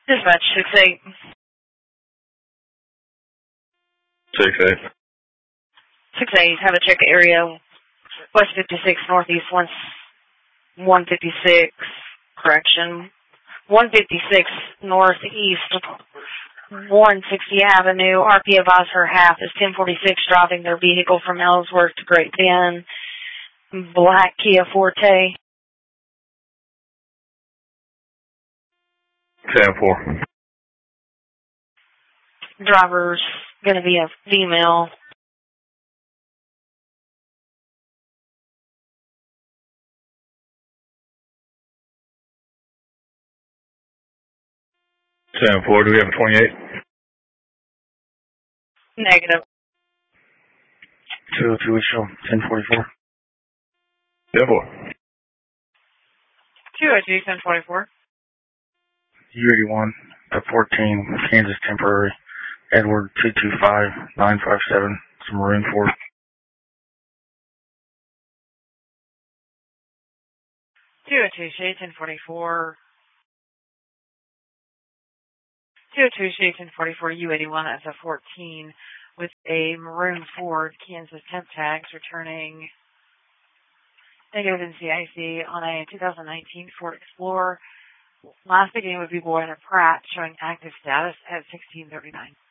Dispatch 6-8. 6-8. 6-8, have a check area West 56, Northeast 156, correction. 156 Northeast 160 Avenue. RP advised her half is 1046 driving their vehicle from Ellsworth to Great Bend. Black Kia Forte. 10-4. Driver's going to be a female. Do we have a 28? Negative. 202 show 1044. 10-4. 202, 1044. U81 to 14, Kansas temporary. Edward 225957. It's a Maroon Ford. 202, shade 1044. 202, shade 1044, U81 as a 14 with a Maroon Ford Kansas temp tags returning negative NCIC on a 2019 Ford Explorer. Last beginning would be Boyd and Pratt showing active status at 1639.